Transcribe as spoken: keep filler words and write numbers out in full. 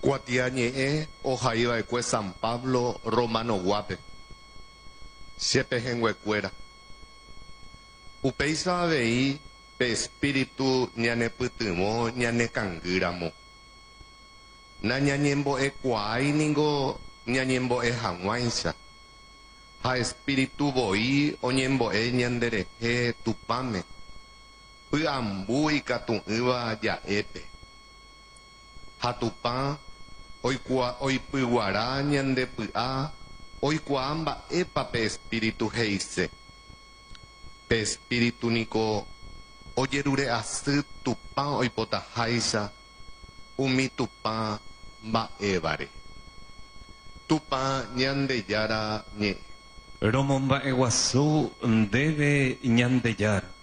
Cuatiañe ojaiva ecue San Pablo Romano Guape. Chepejenguecuera. Upeisa vei pe espíritu ñane putimo ñane cangiramo. Na ñañembo e kuai ningo ñañembo e hanguaisa. Ha espíritu boi oñembo e ñandereje tupame. Pyambu ikatu'ỹva ja'épe. Ha tupa oikua oipyguara ñandepy'a oikuaa mba'épa pe espíritu heise. Pe espíritu niko ojerure'asy tupa oipotaháicha umi tupa mba'évare. Tupa ñandejára ñe'ẽ. Romomba'eguasu ndéve ñandejára.